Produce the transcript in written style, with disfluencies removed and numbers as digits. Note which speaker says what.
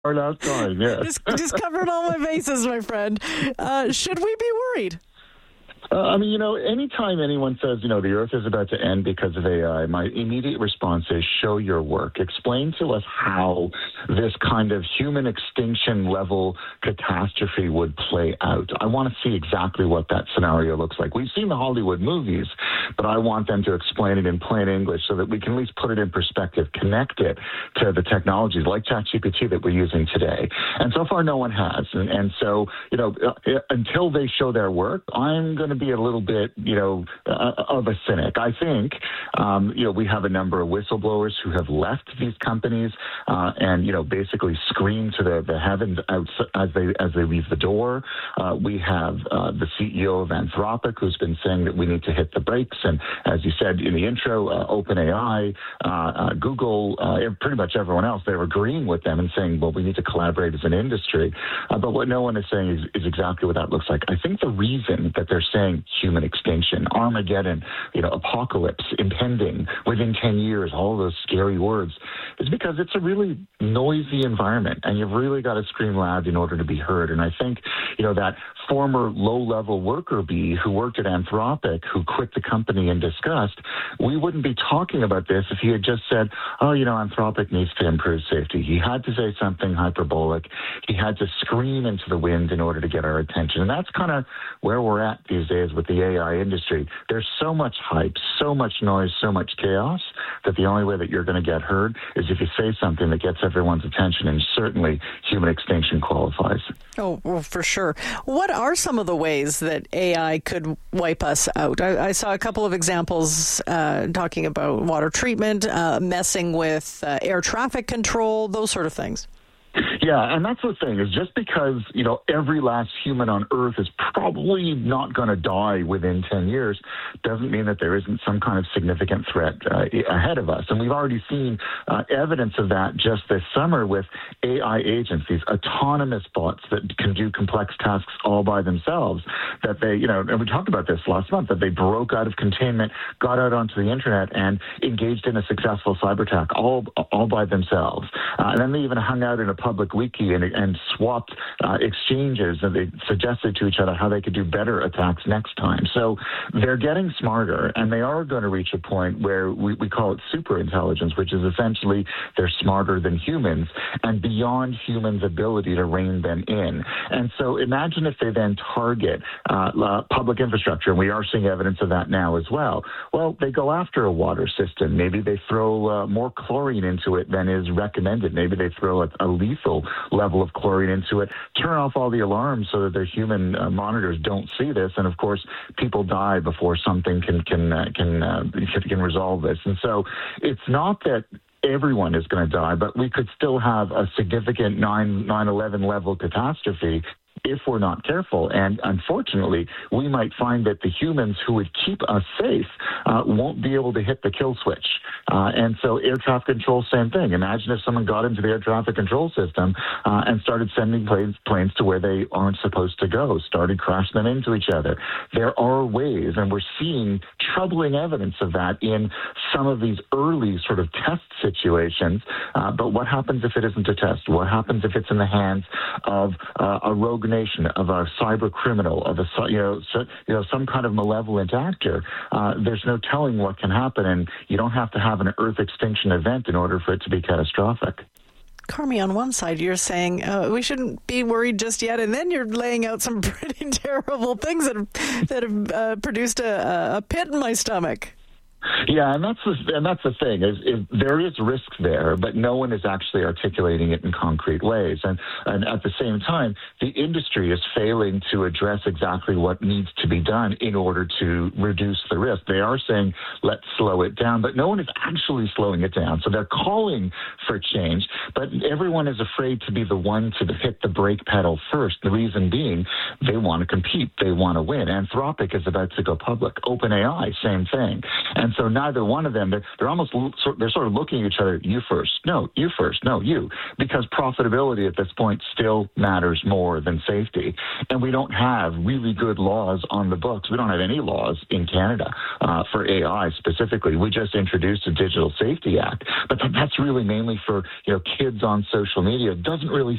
Speaker 1: Our last time, yes.
Speaker 2: Just covered all my bases, my friend. Should we be worried?
Speaker 1: Anytime anyone says, the earth is about to end because of AI, my immediate response is show your work. Explain to us how this kind of human extinction level catastrophe would play out. I want to see exactly what that scenario looks like. We've seen the Hollywood movies, but I want them to explain it in plain English so that we can at least put it in perspective, connect it to the technologies like ChatGPT that we're using today. And so far, no one has. And so, until they show their work, I'm going to be a little bit, of a cynic. I think, we have a number of whistleblowers who have left these companies and, basically scream to the heavens out as they leave the door. We have the CEO of Anthropic who's been saying that we need to hit the brakes. And as you said in the intro, OpenAI, Google, pretty much everyone else, they're agreeing with them and saying, well, we need to collaborate as an industry. But what no one is saying is exactly what that looks like. I think the reason that they're saying human extinction, Armageddon, apocalypse, impending within 10 years, all those scary words, is because it's a really noisy environment and you've really got to scream loud in order to be heard. And I think, that former low-level worker bee who worked at Anthropic, who quit the company in disgust, we wouldn't be talking about this if he had just said, Anthropic needs to improve safety. He had to say something hyperbolic. He had to scream into the wind in order to get our attention. And that's kind of where we're at these days with the AI industry. There's so much hype, so much noise, so much chaos that the only way that you're going to get heard is if you say something that gets everyone's attention, and certainly human extinction qualifies.
Speaker 2: Oh, well, for sure. What are some of the ways that AI could wipe us out? I saw a couple of examples talking about water treatment, messing with air traffic control, those sort of things.
Speaker 1: Yeah, and that's the thing, is just because, every last human on Earth is probably not going to die within 10 years doesn't mean that there isn't some kind of significant threat ahead of us. And we've already seen evidence of that just this summer with AI agents, these autonomous bots that can do complex tasks all by themselves, that they, and we talked about this last month, that they broke out of containment, got out onto the internet, and engaged in a successful cyber attack all by themselves. And then they even hung out in a public wiki and swapped exchanges, and they suggested to each other how they could do better attacks next time. So they're getting smarter, and they are going to reach a point where we call it super intelligence, which is essentially they're smarter than humans and beyond humans' ability to rein them in. And so imagine if they then target public infrastructure, and we are seeing evidence of that now as well. Well, they go after a water system. Maybe they throw more chlorine into it than is recommended. Maybe they throw a lethal level of chlorine into it, turn off all the alarms so that their human monitors don't see this, and of course people die before something can resolve this. And so it's not that everyone is going to die, but we could still have a significant 9/11 level catastrophe if we're not careful. And unfortunately, we might find that the humans who would keep us safe won't be able to hit the kill switch. And so air traffic control, same thing. Imagine if someone got into the air traffic control system and started sending planes to where they aren't supposed to go, started crashing them into each other. There are ways, and we're seeing troubling evidence of that in some of these early sort of test situations. But what happens if it isn't a test? What happens if it's in the hands of a rogue nation, of a cyber criminal, of some kind of malevolent actor? There's no telling what can happen, and you don't have to have an Earth extinction event in order for it to be catastrophic.
Speaker 2: Carmi, on one side, you're saying we shouldn't be worried just yet, and then you're laying out some pretty terrible things that have produced a pit in my stomach.
Speaker 1: Yeah, and that's the thing is there is risk there, but no one is actually articulating it in concrete ways. And at the same time, the industry is failing to address exactly what needs to be done in order to reduce the risk. They are saying, let's slow it down, but no one is actually slowing it down. So they're calling for change, but everyone is afraid to be the one to hit the brake pedal first. The reason being, they want to compete. They want to win. Anthropic is about to go public. OpenAI, same thing. And so neither one of them, they're sort of looking at each other, you first, no, you first, no, you, because profitability at this point still matters more than safety. And we don't have really good laws on the books. We don't have any laws in Canada for AI specifically. We just introduced a Digital Safety Act, but that's really mainly for kids on social media. It doesn't really